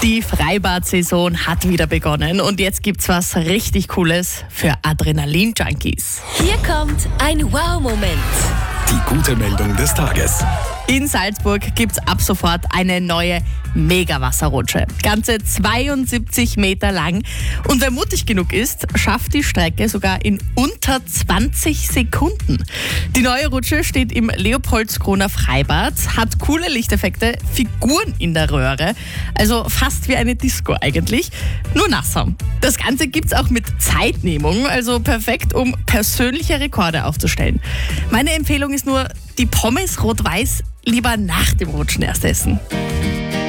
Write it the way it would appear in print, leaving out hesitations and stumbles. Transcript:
Die Freibad-Saison hat wieder begonnen und jetzt gibt's was richtig Cooles für Adrenalin-Junkies. Hier kommt ein Wow-Moment. Die gute Meldung des Tages. In Salzburg gibt's ab sofort eine neue Mega-Wasserrutsche. Ganze 72 Meter lang. Und wer mutig genug ist, schafft die Strecke sogar in unter 20 Sekunden. Die neue Rutsche steht im Leopoldskroner Freibad, hat coole Lichteffekte, Figuren in der Röhre. Also fast wie eine Disco eigentlich, nur nasser. Das Ganze gibt's auch mit Zeitnehmung, also perfekt, um persönliche Rekorde aufzustellen. Meine Empfehlung ist nur, die Pommes rot-weiß lieber nach dem Rutschen erst essen.